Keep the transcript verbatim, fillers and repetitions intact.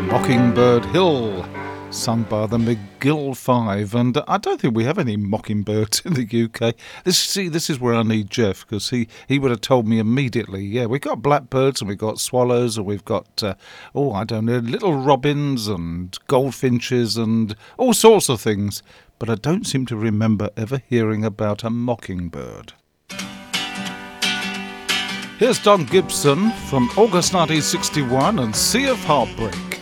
Mockingbird Hill, sung by the McGill Five, and I don't think we have any mockingbirds in the U K. This, see, this is where I need Jeff, because he, he would have told me immediately. Yeah, we've got blackbirds and we've got swallows and we've got, uh, oh, I don't know, little robins and goldfinches and all sorts of things, but I don't seem to remember ever hearing about a mockingbird. Here's Don Gibson from August nineteen sixty-one and Sea of Heartbreak.